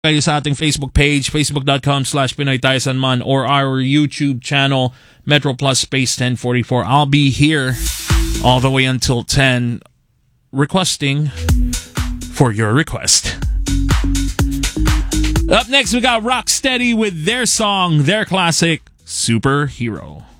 kayo sa ating Facebook page, facebook.com/Pinoy Tayo Sanman, or our YouTube channel, Metro Plus Space 1044. I'll be here all the way until 10, requesting for your request. Up next, we got Rocksteady with their song, their classic, Superhero.